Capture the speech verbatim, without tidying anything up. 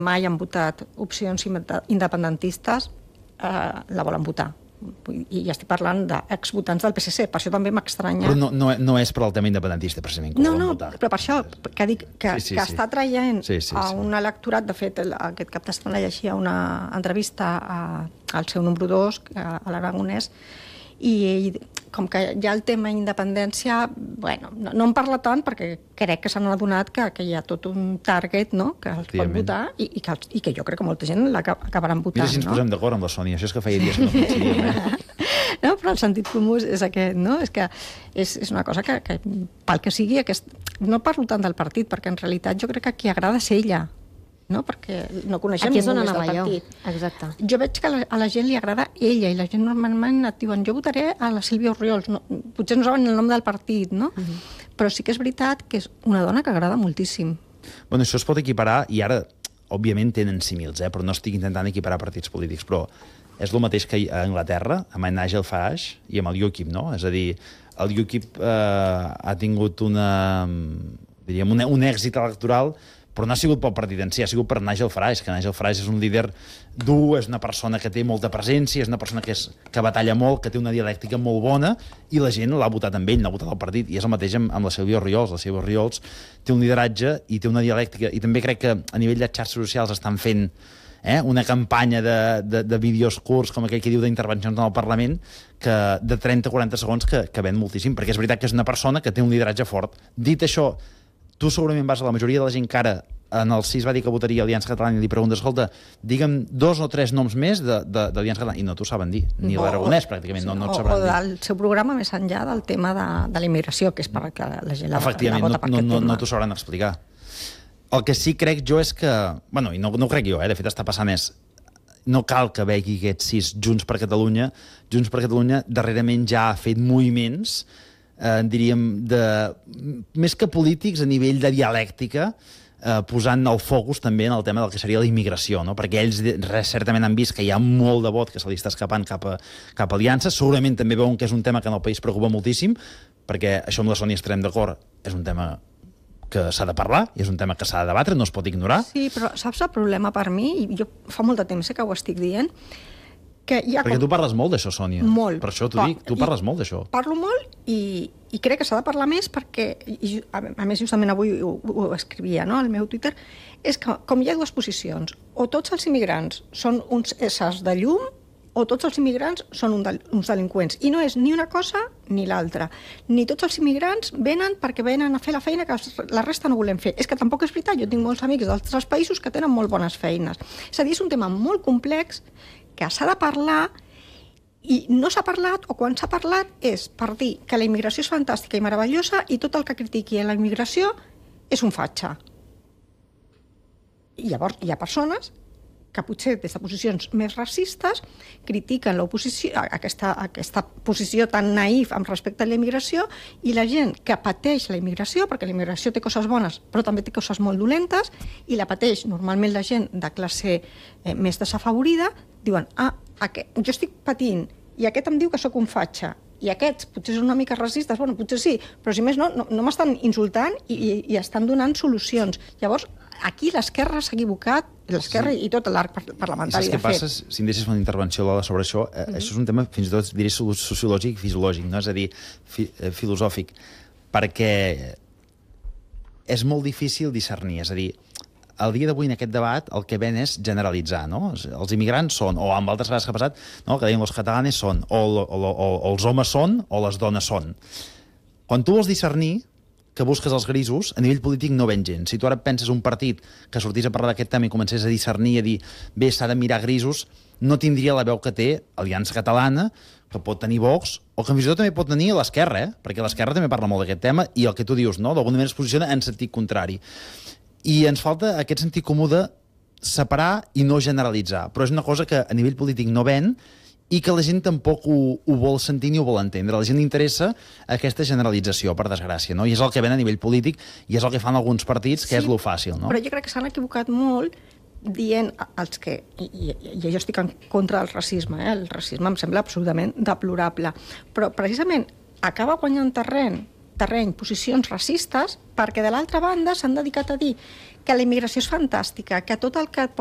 mai han votat opcions independentistes, eh, la volen votar. I ja estic parlant d'exvotants del P S C, per això també m'estranya... Però no, no, no és per al tema independentista, precisament, que no, volen no, votar. però per això que dic que, sí, sí, que sí. està traient sí, sí, a sí. un electorat. De fet, el, aquest cap de setmana llegia una entrevista a, al seu número dos, a, a l'Aragonès, i ell, com que hi ha el tema independència, bueno, no, no en parla tant perquè crec que s'han adonat que, que hi ha tot un target, no?, que els pot votar i, i, que, i que jo crec que molta gent l'acabaran votant. Mira si ens no? posem d'acord amb la Sònia, això és que feia dies que no pensaríem, eh? No, però el sentit comú és aquest, no? És que és, és una cosa que, que pel que sigui, aquest... no parlo tant del partit, perquè en realitat jo crec que qui agrada és ella, no? Perquè no coneixem ningú més del partit. Exacte. Jo veig que a la, a la gent li agrada ella, i la gent normalment et diuen jo votaré a la Sílvia Orriols, no, potser no saben el nom del partit, no? Uh -huh. Però sí que és veritat que és una dona que agrada moltíssim. Bueno, això es pot equiparar, i ara, òbviament, tenen símils, eh? Però no estic intentant equiparar partits polítics, però és el mateix que a Anglaterra, amb en Nigel Farage i amb el UKIP, no? És a dir, el UKIP eh, ha tingut una, diríem, un, un èxit electoral, però no ha sigut pel partit en si, ha sigut per Nigel Farage, que Nigel Farage és un líder dur, és una persona que té molta presència, és una persona que, és, que batalla molt, que té una dialèctica molt bona, i la gent l'ha votat amb ell, no ha votat el partit, i és el mateix amb, amb la Sílvia Orriols. La Sílvia Orriols té un lideratge i té una dialèctica, i també crec que a nivell de xarxes socials estan fent eh, una campanya de, de, de vídeos curts, com aquell que diu d'intervencions en el Parlament, que de trenta a quaranta segons que, que ven moltíssim, perquè és veritat que és una persona que té un lideratge fort. Dit això, tu segurament vas a la majoria de la gent que ara en el sis va dir que votaria Aliança Catalana i li preguntes, escolta, digue'm dos o tres noms més d'Aliança Catalana, i no t'ho saben dir, ni l'Aragonès pràcticament, no, no et sabran dir. O del seu programa més enllà del tema de, de la immigració, que és perquè la gent la, efectivament, la vota per no, aquest no, tema. no t'ho sabran explicar. El que sí crec jo és que, bueno, i no, no ho crec jo, eh, de fet està passant és, no cal que vegi aquests sis Junts per Catalunya. Junts per Catalunya darrerament ja ha fet moviments, eh, diríem, de, més que polítics, a nivell de dialèctica, eh, posant el focus també en el tema del que seria la immigració, no? Perquè ells res, certament han vist que hi ha molt de vot que se li està escapant cap a, cap a aliances, segurament també veuen que és un tema que en el país preocupa moltíssim, perquè això amb la Sònia estarem d'acord, és un tema que s'ha de parlar, i és un tema que s'ha de debatre, no es pot ignorar. Sí, però saps el problema per mi? I jo fa molt de temps que ho estic dient, que hi ha perquè com... tu parles molt d'això, Sònia. Molt. Per això t'ho dic, tu parles molt d'això. Parlo molt i, i crec que s'ha de parlar més perquè, i, a, a més justament avui ho, ho, ho escrivia, no?, al meu Twitter, és que com hi ha dues posicions, o tots els immigrants són uns éssers de llum o tots els immigrants són un del, uns delinqüents. I no és ni una cosa ni l'altra. Ni tots els immigrants venen perquè venen a fer la feina que la resta no volem fer. És que tampoc és veritat, jo tinc molts amics d'altres països que tenen molt bones feines. És a dir, és un tema molt complex que s'ha de parlar i no s'ha parlat, o quan s'ha parlat és per dir que la immigració és fantàstica i meravellosa i tot el que critiqui a la immigració és un fatxa. I llavors hi ha persones que potser des de posicions més racistes critiquen l'oposició, aquesta, aquesta posició tan naïf amb respecte a la immigració, i la gent que pateix la immigració, perquè la immigració té coses bones però també té coses molt dolentes, i la pateix normalment la gent de classe eh, més desafavorida, diuen, ah, aquest, jo estic patint i aquest em diu que sóc un fatxa, i aquests potser són una mica racistes, bueno, potser sí, però si més no, no, no m'estan insultant i, i, i estan donant solucions. Llavors, aquí l'esquerra s'ha equivocat, l'esquerra sí. i tot l'arc parlamentari. I saps què passa? Si em deixes una intervenció, Lola, sobre això, eh, mm-hmm. això és un tema fins i tot, diré, sociològic i fisiològic, no? És a dir, fi, eh, filosòfic, perquè és molt difícil discernir, és a dir, el dia d'avui en aquest debat el que ven és generalitzar, no? Els immigrants són, o amb altres vegades que ha passat, no? Que deien els catalanes són, o, o, o, o els homes són, o les dones són. Quan tu vols discernir, que busques els grisos, a nivell polític no ven gens. Si tu ara penses un partit que sortís a parlar d'aquest tema i comencés a discernir, a dir, bé, s'ha de mirar grisos, no tindria la veu que té Aliança Catalana, que pot tenir Vox, o que fins i tot també pot tenir l'esquerra, eh? Perquè l'esquerra també parla molt d'aquest tema, i el que tu dius, no?, d'alguna manera es posiciona en sentit contrari. I ens falta aquest sentit comú de separar i no generalitzar. Però és una cosa que a nivell polític no ven i que la gent tampoc ho, ho vol sentir ni ho vol entendre. A la gent li interessa aquesta generalització, per desgràcia, no? I és el que ven a nivell polític i és el que fan alguns partits, que sí, és lo fàcil, no? Però jo crec que s'han equivocat molt dient als que... I, i, i jo estic en contra del racisme, eh? El racisme em sembla absolutament deplorable. Però precisament acaba guanyant terreny terreny posicions racistes, perquè de l'altra banda s'han dedicat a dir que la immigració és fantàstica, que tot el que